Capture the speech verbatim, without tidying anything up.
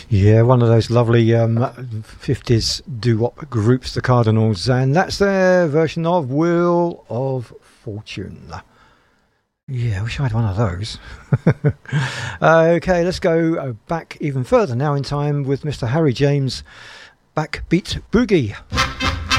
Yeah, one of those lovely um, fifties doo-wop groups, the Cardinals, and that's their version of Wheel of Fortune. Yeah, I wish I had one of those. Okay, let's go back even further now in time with Mister Harry James, Backbeat Boogie.